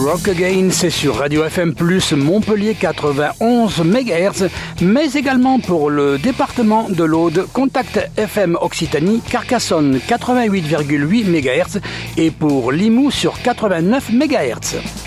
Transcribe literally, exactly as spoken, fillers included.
Rock Again, c'est sur Radio F M plus Montpellier quatre-vingt-onze mégahertz, mais également pour le département de l'Aude, Contact F M Occitanie, Carcassonne quatre-vingt-huit virgule huit mégahertz et pour Limoux sur quatre-vingt-neuf mégahertz.